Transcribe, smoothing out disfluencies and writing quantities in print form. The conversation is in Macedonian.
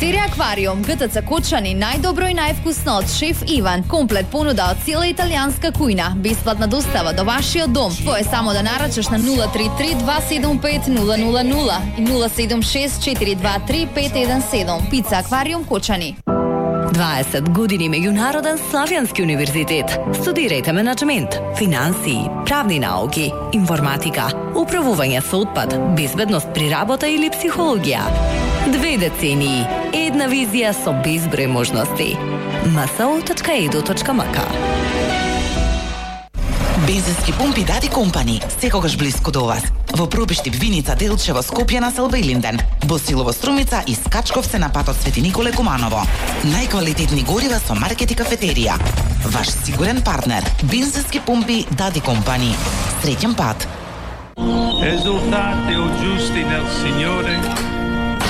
Кафетерија Аквариум, ГТЦ Кочани, најдобро и највкусно од шеф Иван. Комплет понуда од цела италијанска кујна. Бесплатна достава до вашиот дом. Тоа е само да нарачаш на 033 275 000 и 076 423 517. Пица Аквариум Кочани. 20 години меѓународен Славјански универзитет. Студирајте менаџмент, финансии, правни науки, информатика, управување со отпад, безбедност при работа или психологија. 2 децении, една визија со безброј можности. mso.edu.mk. Бензински пумпи Дади Компани, секогаш блиску до вас. Во Пробиштип, Виница, Делчево, Скопје на Селбејлинден, Босилово, Струмица и Скачковце на патот Свети Николе Куманово. Најквалитетни горива со маркет и кафетерија. Ваш сигурен партнер. Бензински пумпи Дади Компани. Среќен пат. Esultate o giusti nel Signore,